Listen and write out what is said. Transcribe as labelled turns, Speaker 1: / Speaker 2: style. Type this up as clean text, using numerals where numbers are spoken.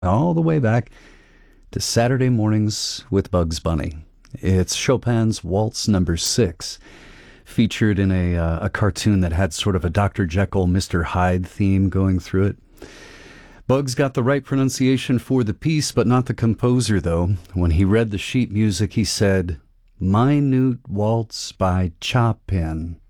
Speaker 1: all the way back to Saturday Mornings with Bugs Bunny. It's Chopin's Waltz Number 6, featured in a cartoon that had sort of a Dr. Jekyll, Mr. Hyde theme going through it. Bugs got the right pronunciation for the piece, but not the composer, though. When he read the sheet music, he said, "Minute Waltz by Chopin."